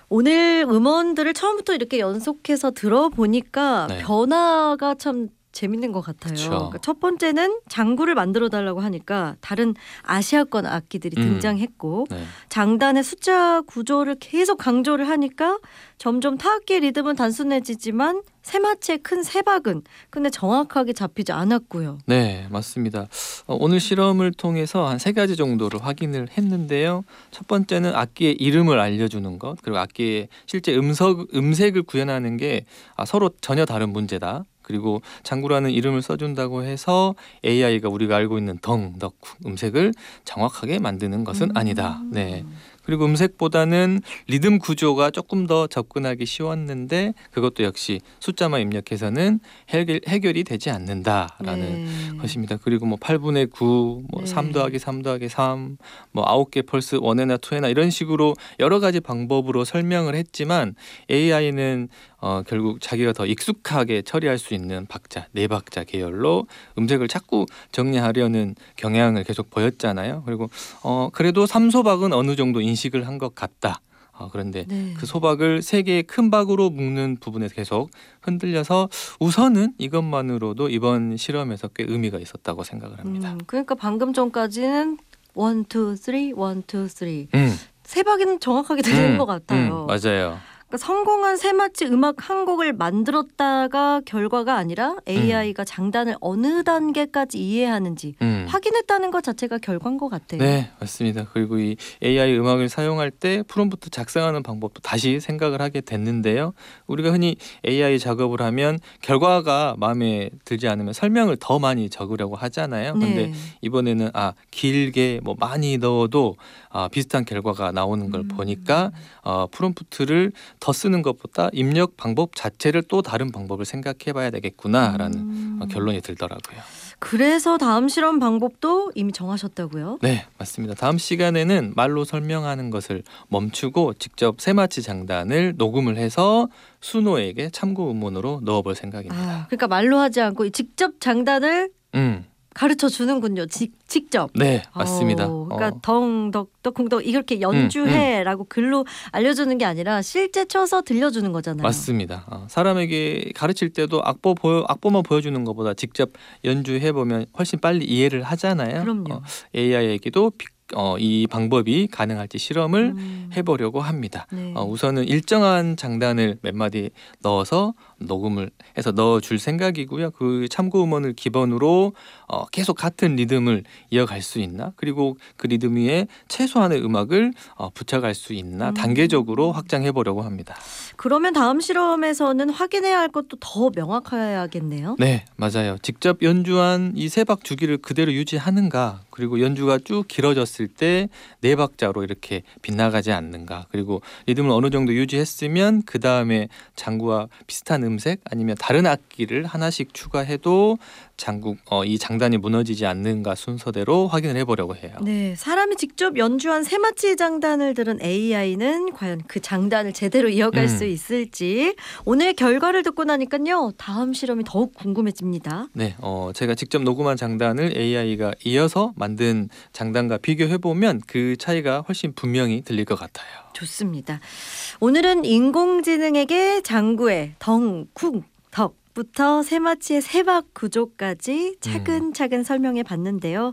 오늘 음원들을 처음부터 이렇게 연속해서 들어보니까 네. 변화가 참 재밌는 것 같아요. 그쵸. 그러니까 첫 번째는 장구를 만들어 달라고 하니까 다른 아시아권 악기들이 등장했고 네. 장단의 숫자 구조를 계속 강조를 하니까 점점 타악기의 리듬은 단순해지지만 세마치의 큰 세박은 근데 정확하게 잡히지 않았고요. 네, 맞습니다. 오늘 실험을 통해서 한 3가지 정도를 확인을 했는데요. 첫 번째는 악기의 이름을 알려주는 것, 그리고 악기의 실제 음색을 구현하는 게 서로 전혀 다른 문제다. 그리고 장구라는 이름을 써준다고 해서 AI가 우리가 알고 있는 덩, 덕 음색을 정확하게 만드는 것은 아니다. 네. 그리고 음색보다는 리듬 구조가 조금 더 접근하기 쉬웠는데 그것도 역시 숫자만 입력해서는 해결이 되지 않는다라는 것입니다. 그리고 뭐 8분의 9, 뭐 3 더하기 3 더하기 3, 뭐 9개 펄스 1에나 2에나 이런 식으로 여러 가지 방법으로 설명을 했지만 AI는 결국 자기가 더 익숙하게 처리할 수 있는 박자, 4박자 계열로 음색을 자꾸 정리하려는 경향을 계속 보였잖아요. 그리고 그래도 3소박은 어느 정도 인식을 한 것 같다. 그런데 그 소박을 3개의 큰 박으로 묶는 부분에서 계속 흔들려서 우선은 이것만으로도 이번 실험에서 꽤 의미가 있었다고 생각을 합니다. 그러니까 방금 전까지는 1, 2, 3, 1, 2, 3 세박이는 정확하게 들리는 것 같아요. 맞아요. 그러니까 성공한 세마치 음악 한 곡을 만들었다가 결과가 아니라 AI가 장단을 어느 단계까지 이해하는지 확인했다는 것 자체가 결과인 것 같아요. 네, 맞습니다. 그리고 이 AI 음악을 사용할 때 프롬프트 작성하는 방법도 다시 생각을 하게 됐는데요. 우리가 흔히 AI 작업을 하면 결과가 마음에 들지 않으면 설명을 더 많이 적으려고 하잖아요. 근데 이번에는 길게 뭐 많이 넣어도 비슷한 결과가 나오는 걸 보니까 프롬프트를 더 쓰는 것보다 입력 방법 자체를 또 다른 방법을 생각해봐야 되겠구나라는 결론이 들더라고요. 그래서 다음 실험 방법도 이미 정하셨다고요? 네, 맞습니다. 다음 시간에는 말로 설명하는 것을 멈추고 직접 세마치 장단을 녹음을 해서 수노에게 참고 음원으로 넣어볼 생각입니다. 그러니까 말로 하지 않고 직접 장단을 가르쳐 주는군요. 직접. 네, 맞습니다. 그러니까 덩, 덕, 덕, 쿵, 덕 이렇게 연주해라고 글로 알려주는 게 아니라 실제 쳐서 들려주는 거잖아요. 맞습니다. 사람에게 가르칠 때도 악보만 보여주는 것보다 직접 연주해보면 훨씬 빨리 이해를 하잖아요. 그럼요. AI에게도 이 방법이 가능할지 실험을 해보려고 합니다. 우선은 일정한 장단을 몇 마디 넣어서 녹음을 해서 넣어줄 생각이고요. 그 참고 음원을 기본으로 계속 같은 리듬을 이어갈 수 있나, 그리고 그 리듬 위에 최소한의 음악을 붙여갈 수 있나 단계적으로 확장해보려고 합니다. 그러면 다음 실험에서는 확인해야 할 것도 더 명확해야겠네요. 네, 맞아요. 직접 연주한 이 세박 주기를 그대로 유지하는가, 그리고 연주가 쭉 길어졌을 때 4박자로 이렇게 빗나가지 않는가, 그리고 리듬을 어느 정도 유지했으면 그 다음에 장구와 비슷한 음색 아니면 다른 악기를 하나씩 추가해도 이 장단이 무너지지 않는가 순서대로 확인을 해보려고 해요. 네, 사람이 직접 연주한 세마치 장단을 들은 AI는 과연 그 장단을 제대로 이어갈 수 있을지 오늘 결과를 듣고 나니까요. 다음 실험이 더욱 궁금해집니다. 네, 제가 직접 녹음한 장단을 AI가 이어서 만든 장단과 비교해보면 그 차이가 훨씬 분명히 들릴 것 같아요. 좋습니다. 오늘은 인공지능에게 장구의 덩, 쿵, 덕 부터 세마치의 세박 구조까지 차근차근 설명해 봤는데요.